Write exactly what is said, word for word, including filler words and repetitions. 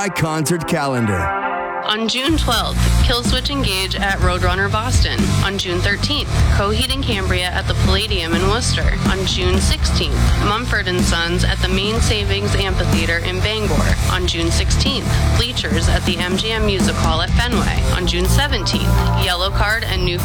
concert calendar. On June twelfth, Killswitch Engage at Roadrunner Boston. On June thirteenth, Coheed and Cambria at the Palladium in Worcester. On June sixteenth, Mumford and Sons at the Main Savings Amphitheater in Bangor. On June sixteenth, Bleachers at the M G M Music Hall at Fenway. On June seventeenth, Yellowcard and New